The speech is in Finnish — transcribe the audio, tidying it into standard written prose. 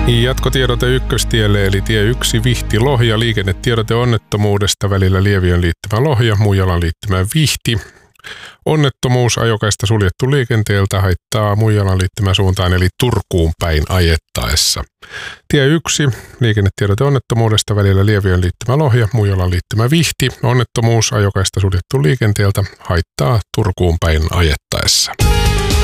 Jatkotiedote Ykköstielle eli tie 1 Vihti-Lohja. Liikennetiedote onnettomuudesta välillä Lieviön liittymä Lohja, Muijalan liittymä Vihti. Onnettomuus ajokaista suljettu liikenteeltä, haittaa Muijalan liittymä suuntaan eli Turkuun päin ajettaessa. Tie 1 liikennetiedote onnettomuudesta välillä Lieviön liittymä Lohja, Muijalan liittymä Vihti. Onnettomuus ajokaista suljettu liikenteeltä, haittaa Turkuun päin ajettaessa.